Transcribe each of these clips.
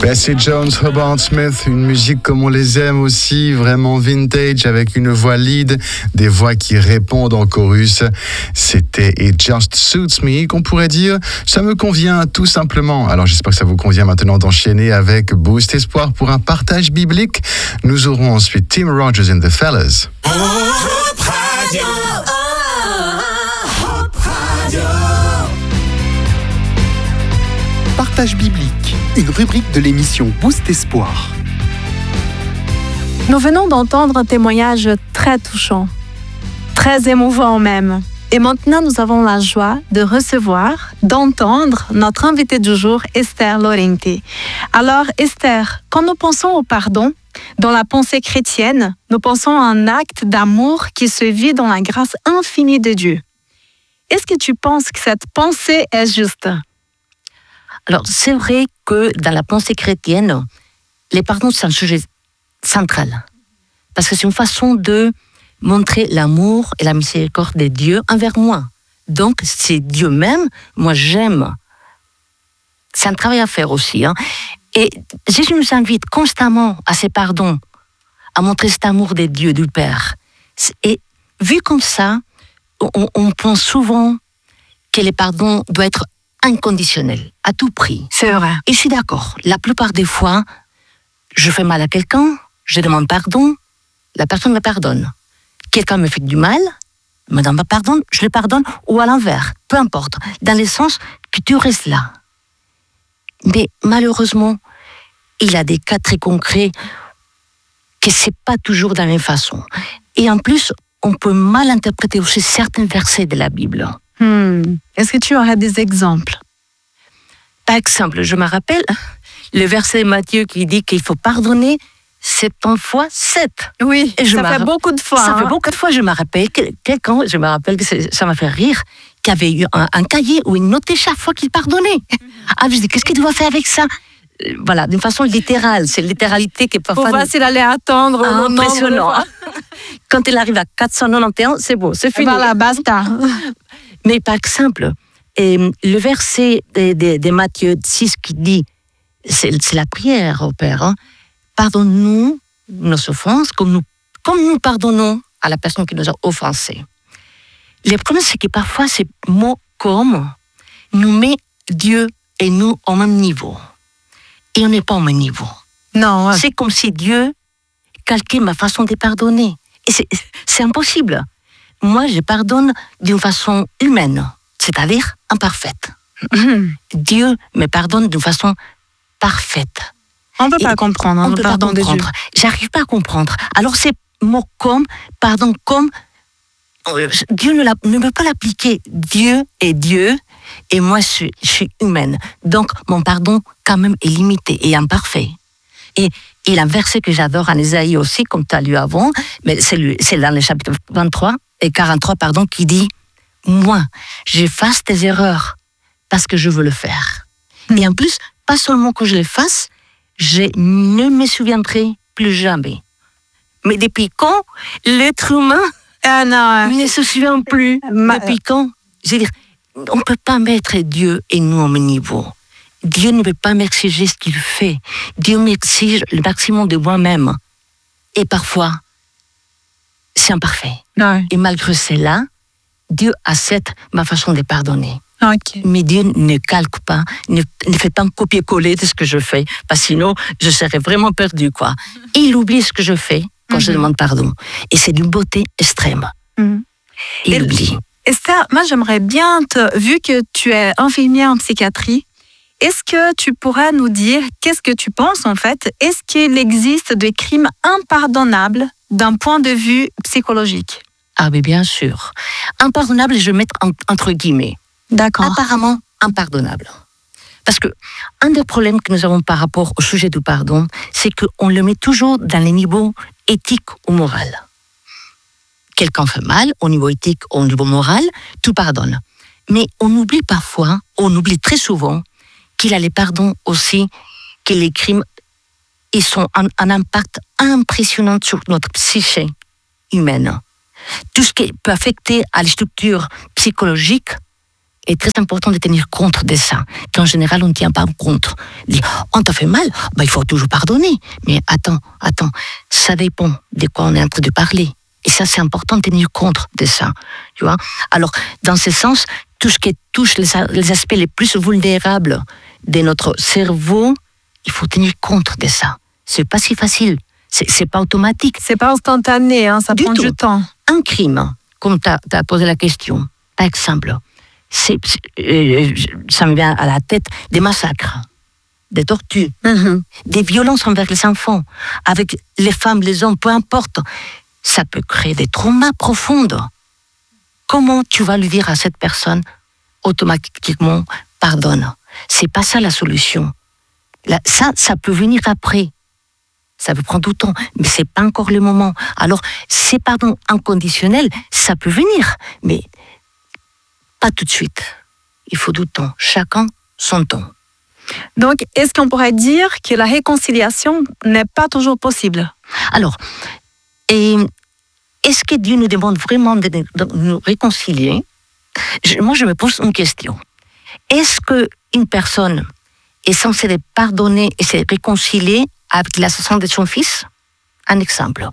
Bessie Jones, Hobart Smith, une musique comme on les aime aussi, vraiment vintage avec une voix lead, des voix qui répondent en chorus. C'était It Just Suits Me, qu'on pourrait dire, ça me convient tout simplement. Alors j'espère que ça vous convient maintenant d'enchaîner avec Boost Espoir pour un partage biblique. Nous aurons ensuite Tim Rogers and the Fellas. Partage biblique, une rubrique de l'émission Boost Espoir. Nous venons d'entendre un témoignage très touchant, très émouvant même. Et maintenant, nous avons la joie de recevoir, d'entendre notre invitée du jour, Esther Laurenti. Alors, Esther, quand nous pensons au pardon, dans la pensée chrétienne, nous pensons à un acte d'amour qui se vit dans la grâce infinie de Dieu. Est-ce que tu penses que cette pensée est juste? Alors, c'est vrai que dans la pensée chrétienne, les pardons, c'est un sujet central. Parce que c'est une façon de montrer l'amour et la miséricorde de Dieu envers moi. Donc, c'est Dieu même, moi j'aime. C'est un travail à faire aussi. Et Jésus nous invite constamment à ces pardons, à montrer cet amour de Dieu, du Père. Et vu comme ça, on pense souvent que les pardons doivent être inconditionnel, à tout prix. C'est vrai. Et je suis d'accord. La plupart des fois, je fais mal à quelqu'un, je demande pardon, la personne me pardonne. Quelqu'un me fait du mal, me demande pardon, je le pardonne, ou à l'envers, peu importe, dans le sens que tu restes là. Mais malheureusement, il y a des cas très concrets que c'est pas toujours de la même façon. Et en plus, on peut mal interpréter aussi certains versets de la Bible. Est-ce que tu aurais des exemples? Par exemple, je me rappelle le verset de Matthieu qui dit qu'il faut pardonner 70 fois 7. Oui, et ça fait beaucoup de fois. Ça fait beaucoup de fois. Je me rappelle quelqu'un, que ça m'a fait rire, qui avait eu un cahier où il notait chaque fois qu'il pardonnait. Ah, je dis, qu'est-ce qu'il doit faire avec ça? Voilà, d'une façon littérale. C'est littéralité qui est parfois... Pour voir s'il allait attendre. Impressionnant. Quand il arrive à 491, c'est beau, c'est fini. Voilà, basta. Mais par exemple, le verset de Matthieu 6 qui dit, c'est la prière au Père, pardonne-nous nos offenses comme nous pardonnons à la personne qui nous a offensés. Le problème, c'est que parfois, ces mots comme nous met Dieu et nous au même niveau. Et on n'est pas au même niveau. Non. Ouais. C'est comme si Dieu calquait ma façon de pardonner. Et c'est impossible. Moi, je pardonne d'une façon humaine, c'est-à-dire imparfaite. Dieu me pardonne d'une façon parfaite. On ne peut pas comprendre. On ne peut pas comprendre. J'arrive pas à comprendre. Alors, ces mots comme, pardon, comme, Dieu ne peut pas l'appliquer. Dieu est Dieu et moi, je suis humaine. Donc, mon pardon, quand même, est limité et imparfait. Et il y a un verset que j'adore en Ésaïe aussi, comme tu as lu avant, mais c'est dans le chapitre 23 et 43, qui dit « Moi, j'efface tes erreurs parce que je veux le faire. » Et en plus, pas seulement que je le fasse, je ne me souviendrai plus jamais. Mais depuis quand l'être humain ne se souvient plus? Depuis quand? Je veux dire, on ne peut pas mettre Dieu et nous au même niveau. Dieu ne peut pas m'exiger ce qu'il fait. Dieu m'exige le maximum de moi-même. Et parfois, c'est imparfait. Ouais. Et malgré cela, Dieu accepte ma façon de pardonner. Okay. Mais Dieu ne calque pas, ne fait pas un copier-coller de ce que je fais, parce que sinon, je serais vraiment perdue, quoi. Il oublie ce que je fais quand je demande pardon. Et c'est d'une beauté extrême. Il oublie. Esther, moi, j'aimerais bien, vu que tu es infirmière en psychiatrie, est-ce que tu pourras nous dire qu'est-ce que tu penses, en fait? Est-ce qu'il existe des crimes impardonnables d'un point de vue psychologique? Ah, mais bien sûr. Impardonnable, je vais mettre entre guillemets. D'accord. Apparemment impardonnable. Parce que un des problèmes que nous avons par rapport au sujet du pardon, c'est qu'on le met toujours dans les niveaux éthiques ou moral. Quelqu'un fait mal, au niveau éthique ou au niveau moral, tout pardonne. Mais on oublie parfois, on oublie très souvent, qu'il y a les pardons aussi, que les crimes, ils ont un impact impressionnant sur notre psyché humaine. Tout ce qui peut affecter à la structure psychologique, est très important de tenir compte de ça. Qu'en général, on ne tient pas compte. On dit, on t'a fait mal, il faut toujours pardonner. Mais attends, ça dépend de quoi on est en train de parler. Et ça, c'est important de tenir compte de ça. Tu vois? Alors, dans ce sens, tout ce qui touche les aspects les plus vulnérables de notre cerveau, il faut tenir compte de ça. C'est pas si facile. C'est pas automatique. C'est pas instantané, hein, ça prend du temps. Un crime, comme tu as posé la question, par exemple, ça me vient à la tête des massacres, des tortures, des violences envers les enfants, avec les femmes, les hommes, peu importe. Ça peut créer des traumas profonds. Comment tu vas lui dire à cette personne automatiquement pardonne? C'est pas ça la solution. Ça peut venir après. Ça peut prendre du temps, mais c'est pas encore le moment. Alors, ces pardons inconditionnels, ça peut venir, mais pas tout de suite. Il faut du temps. Chacun son temps. Donc, est-ce qu'on pourrait dire que la réconciliation n'est pas toujours possible? Alors, est-ce que Dieu nous demande vraiment de nous réconcilier? Moi, je me pose une question. Est-ce qu'une personne est censée de pardonner et se réconcilier avec l'assassin de son fils? Un exemple.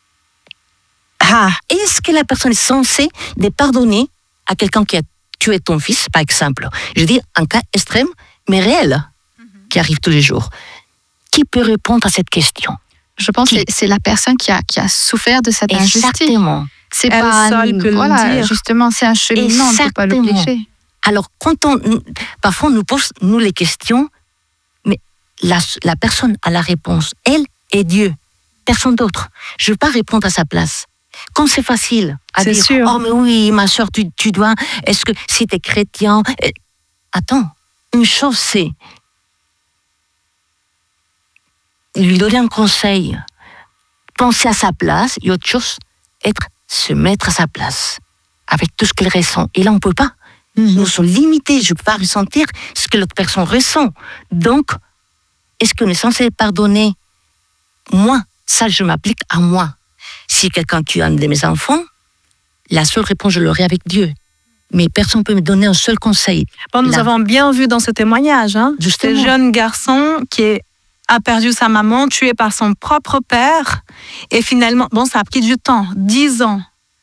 Est-ce que la personne est censée de pardonner à quelqu'un qui a tué ton fils, par exemple? Je dis un cas extrême, mais réel, qui arrive tous les jours. Qui peut répondre à cette question? Je pense que c'est la personne qui a souffert de cette injustice. Exactement. C'est Elle pas seule peut le dire. Justement, c'est un cheminement, on ne peut pas l'obliger. Alors, parfois on nous pose les questions, mais la personne a la réponse. Elle et Dieu, personne d'autre. Je ne veux pas répondre à sa place. Quand c'est facile à dire, sûr. Oh mais oui, ma soeur, tu dois, est-ce que si tu es chrétien... Attends, une chose c'est lui donner un conseil, penser à sa place, et autre chose, se mettre à sa place, avec tout ce qu'elle ressent. Et là, on ne peut pas. Nous sommes limités, je ne peux pas ressentir ce que l'autre personne ressent. Donc, est-ce qu'on est censé pardonner? Moi, ça, je m'applique à moi. Si quelqu'un tue un de mes enfants, la seule réponse, je l'aurai avec Dieu. Mais personne ne peut me donner un seul conseil. Bon, nous avons bien vu dans ce témoignage, ce jeune garçon qui a perdu sa maman, tué par son propre père. Et finalement, ça a pris du temps, 10 ans.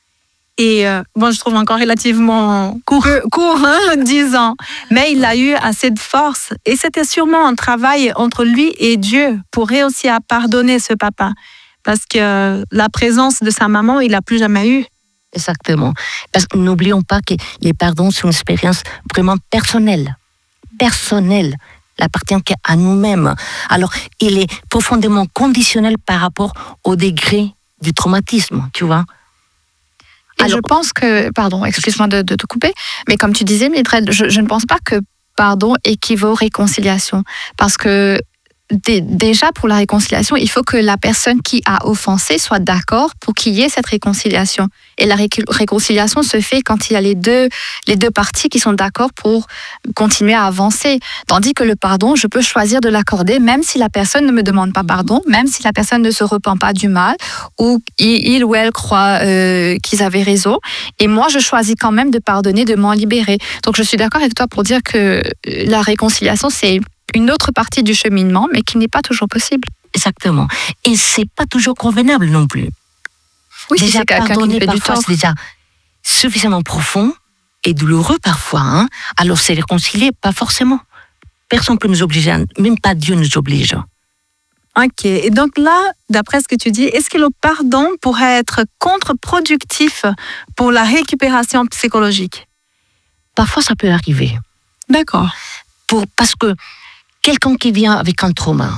Et je trouve encore relativement court 10 ans. Mais il a eu assez de force. Et c'était sûrement un travail entre lui et Dieu pour réussir à pardonner ce papa. Parce que la présence de sa maman, il n'a plus jamais eu. Exactement. Parce que n'oublions pas que les pardons sont une expérience vraiment personnelle. Personnelle. Il appartient qu'à nous-mêmes. Alors, il est profondément conditionnel par rapport au degré du traumatisme, tu vois. Et je pense que, pardon, excuse-moi de te couper, mais comme tu disais, Mildred, je ne pense pas que pardon équivaut réconciliation. Parce que déjà, pour la réconciliation, il faut que la personne qui a offensé soit d'accord pour qu'il y ait cette réconciliation. Et la réconciliation se fait quand il y a les deux parties qui sont d'accord pour continuer à avancer. Tandis que le pardon, je peux choisir de l'accorder même si la personne ne me demande pas pardon, même si la personne ne se repent pas du mal, ou il ou elle croit qu'ils avaient raison. Et moi, je choisis quand même de pardonner, de m'en libérer. Donc, je suis d'accord avec toi pour dire que la réconciliation, c'est une autre partie du cheminement, mais qui n'est pas toujours possible. Exactement. Et c'est pas toujours convenable non plus. Oui, déjà, c'est quelqu'un qui fait du tort. C'est déjà suffisamment profond et douloureux parfois. Alors, c'est réconcilier, pas forcément. Personne ne peut nous obliger, même pas Dieu nous oblige. Ok. Et donc là, d'après ce que tu dis, est-ce que le pardon pourrait être contre-productif pour la récupération psychologique? Parfois, ça peut arriver. D'accord. Parce que quelqu'un qui vient avec un trauma,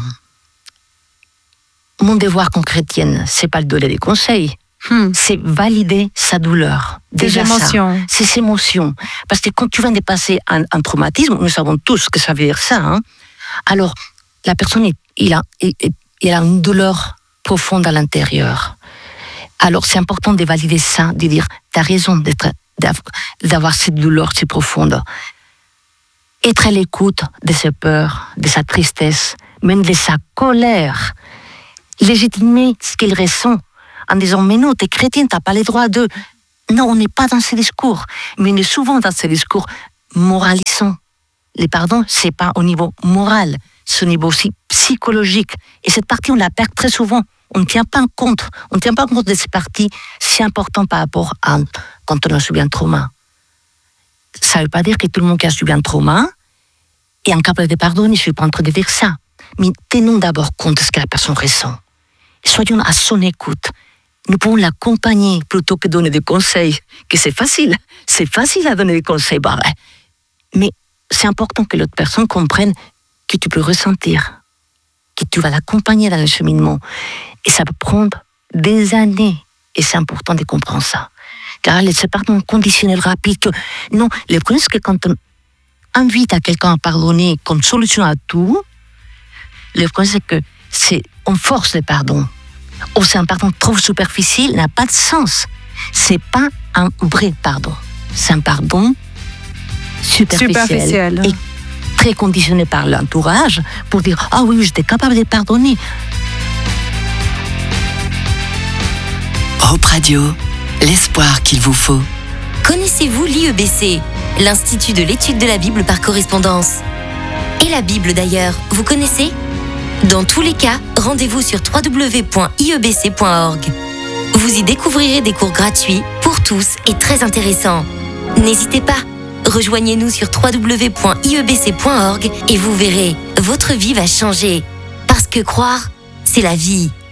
mon devoir comme chrétienne, c'est pas de donner des conseils, c'est valider sa douleur. Des émotions. C'est ses émotions. Parce que quand tu viens de passer un traumatisme, nous savons tous que ça veut dire ça. Alors, la personne, il a une douleur profonde à l'intérieur. Alors, c'est important de valider ça, de dire, tu as raison d'avoir cette douleur si profonde. Être à l'écoute de ses peurs, de sa tristesse, même de sa colère. Légitimer ce qu'il ressent en disant « Mais non, t'es chrétien, t'as pas les droits de... » Non, on n'est pas dans ce discours. Mais on est souvent dans ce discours moralisant. Les pardons, c'est pas au niveau moral, c'est au niveau aussi psychologique. Et cette partie, on la perd très souvent. On ne tient pas compte de ces parties si importantes par rapport à quand on a subi un trauma. Ça ne veut pas dire que tout le monde qui a subi un trauma est incapable de pardonner, je ne suis pas en train de dire ça. Mais tenons d'abord compte de ce que la personne ressent. Soyons à son écoute. Nous pouvons l'accompagner plutôt que donner des conseils, que c'est facile à donner des conseils. Mais c'est important que l'autre personne comprenne que tu peux ressentir, que tu vas l'accompagner dans le cheminement. Et ça peut prendre des années. Et c'est important de comprendre ça. Car c'est pas un conditionnel rapide. Non, le problème, c'est que quand on invite à quelqu'un à pardonner comme solution à tout, le problème, c'est que on force le pardon. Ou c'est un pardon trop superficiel, n'a pas de sens. C'est pas un vrai pardon. C'est un pardon superficiel. Et très conditionné par l'entourage pour dire « Ah oui, j'étais capable de pardonner ». Hope Radio, l'espoir qu'il vous faut. Connaissez-vous l'IEBC, l'Institut de l'étude de la Bible par correspondance? Et la Bible d'ailleurs, vous connaissez? Dans tous les cas, rendez-vous sur www.iebc.org. Vous y découvrirez des cours gratuits pour tous et très intéressants. N'hésitez pas, rejoignez-nous sur www.iebc.org et vous verrez, votre vie va changer. Parce que croire, c'est la vie.